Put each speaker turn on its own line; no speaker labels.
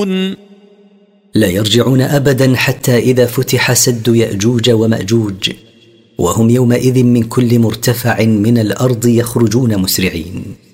يرجعون
لا يرجعون أبدا حتى إذا فتح سد يأجوج ومأجوج، وهم يومئذ من كل مرتفع من الأرض يخرجون مسرعين.